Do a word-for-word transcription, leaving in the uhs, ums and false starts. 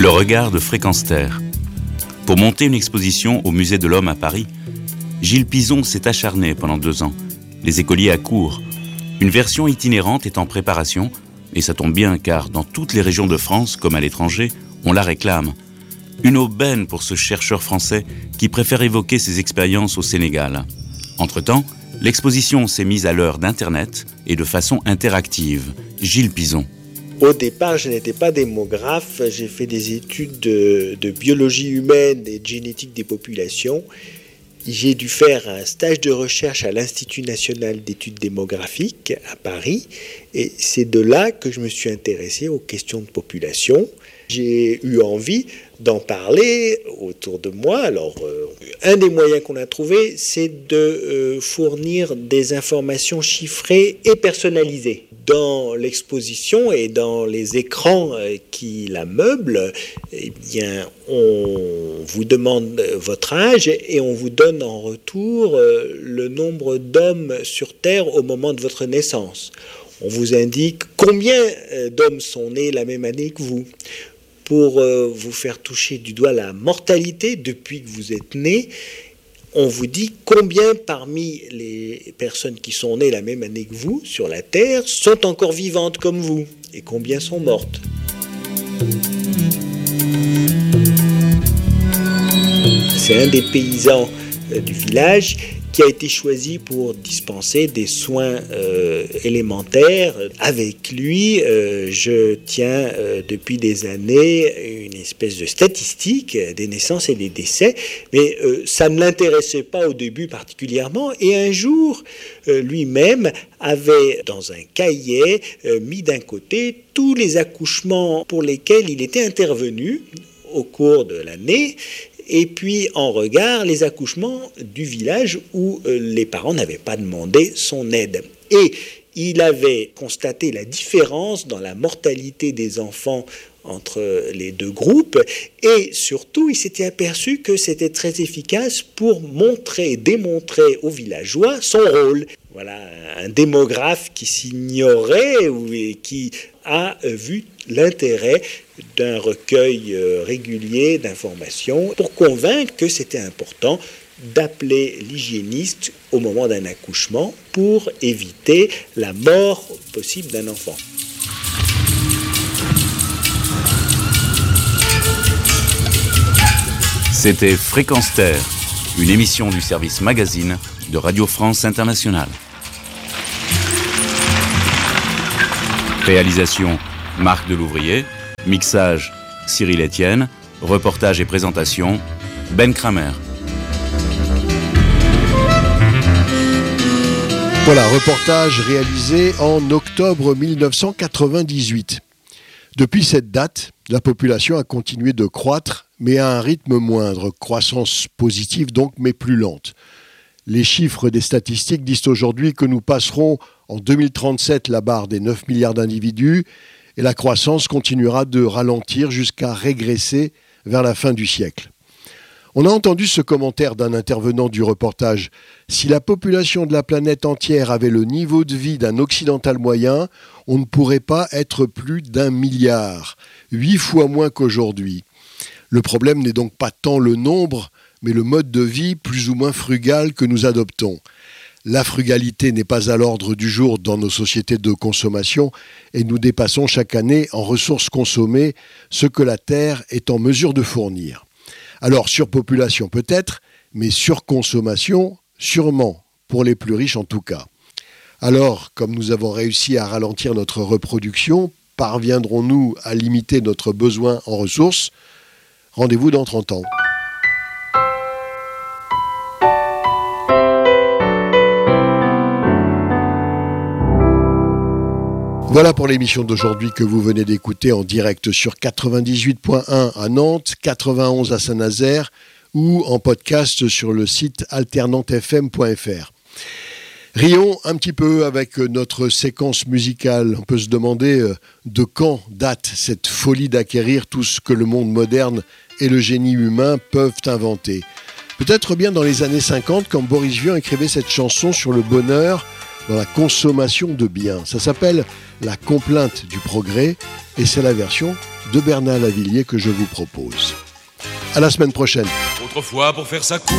Le regard de Fréquence Terre. Pour monter une exposition au Musée de l'Homme à Paris, Gilles Pizon s'est acharné pendant deux ans. Les écoliers accourent. Une version itinérante est en préparation, et ça tombe bien car dans toutes les régions de France, comme à l'étranger, on la réclame. Une aubaine pour ce chercheur français qui préfère évoquer ses expériences au Sénégal. Entre-temps, l'exposition s'est mise à l'heure d'Internet et de façon interactive. Gilles Pizon. Au départ, je n'étais pas démographe, j'ai fait des études de, de biologie humaine et de génétique des populations. J'ai dû faire un stage de recherche à l'Institut national d'études démographiques à Paris, et c'est de là que je me suis intéressé aux questions de population. J'ai eu envie d'en parler autour de moi. Alors, euh, un des moyens qu'on a trouvé, c'est de euh, fournir des informations chiffrées et personnalisées. Dans l'exposition et dans les écrans euh, qui la meublent, eh bien, on vous demande votre âge et on vous donne en retour euh, le nombre d'hommes sur Terre au moment de votre naissance. On vous indique combien euh, d'hommes sont nés la même année que vous. Pour euh, vous faire toucher du doigt la mortalité depuis que vous êtes né, on vous dit combien parmi les personnes qui sont nées la même année que vous sur la Terre sont encore vivantes comme vous et combien sont mortes. C'est un des paysans euh, du village qui a été choisi pour dispenser des soins euh, élémentaires. Avec lui, euh, je tiens euh, depuis des années une espèce de statistique des naissances et des décès, mais euh, ça ne l'intéressait pas au début particulièrement, et un jour, euh, lui-même avait dans un cahier euh, mis d'un côté tous les accouchements pour lesquels il était intervenu au cours de l'année, et puis en regard les accouchements du village où euh, les parents n'avaient pas demandé son aide. Et il avait constaté la différence dans la mortalité des enfants entre les deux groupes, et surtout il s'était aperçu que c'était très efficace pour montrer, démontrer aux villageois son rôle. Voilà un démographe qui s'ignorait ou qui a vu l'intérêt d'un recueil régulier d'informations pour convaincre que c'était important d'appeler l'hygiéniste au moment d'un accouchement pour éviter la mort possible d'un enfant. C'était Fréquence Terre, une émission du service magazine de Radio France Internationale. Réalisation Marc Delouvrier, mixage Cyril Etienne, reportage et présentation Ben Kramer. Voilà, reportage réalisé en octobre mille neuf cent quatre-vingt-dix-huit. Depuis cette date, la population a continué de croître, mais à un rythme moindre, croissance positive donc, mais plus lente. Les chiffres des statistiques disent aujourd'hui que nous passerons en deux mille trente-sept la barre des neuf milliards d'individus et la croissance continuera de ralentir jusqu'à régresser vers la fin du siècle. On a entendu ce commentaire d'un intervenant du reportage. Si la population de la planète entière avait le niveau de vie d'un occidental moyen, on ne pourrait pas être plus d'un milliard, huit fois moins qu'aujourd'hui. Le problème n'est donc pas tant le nombre, mais le mode de vie plus ou moins frugal que nous adoptons. La frugalité n'est pas à l'ordre du jour dans nos sociétés de consommation et nous dépassons chaque année en ressources consommées ce que la Terre est en mesure de fournir. Alors, surpopulation peut-être, mais surconsommation sûrement, pour les plus riches en tout cas. Alors, comme nous avons réussi à ralentir notre reproduction, parviendrons-nous à limiter notre besoin en ressources ? Rendez-vous dans trente ans. Voilà pour l'émission d'aujourd'hui que vous venez d'écouter en direct sur quatre-vingt-dix-huit point un à Nantes, quatre-vingt-onze à Saint-Nazaire ou en podcast sur le site alternante f m point f r. Rions un petit peu avec notre séquence musicale. On peut se demander de quand date cette folie d'acquérir tout ce que le monde moderne et le génie humain peuvent inventer. Peut-être bien dans les années cinquante, quand Boris Vian écrivait cette chanson sur le bonheur. dans la consommation de biens. Ça s'appelle La complainte du progrès et c'est la version de Bernard Lavilliers que je vous propose. À la semaine prochaine. Autrefois, pour faire sa cour,